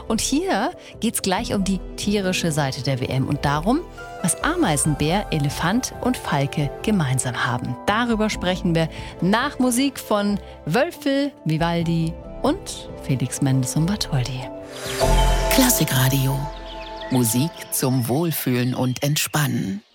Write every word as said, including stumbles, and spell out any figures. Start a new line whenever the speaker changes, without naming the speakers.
Und hier geht's gleich um die tierische Seite der W M und darum, was Ameisenbär, Elefant und Falke gemeinsam haben. Darüber sprechen wir nach Musik von Wölfel, Vivaldi und Felix Mendelssohn Bartholdy.
Klassikradio. Musik zum Wohlfühlen und Entspannen.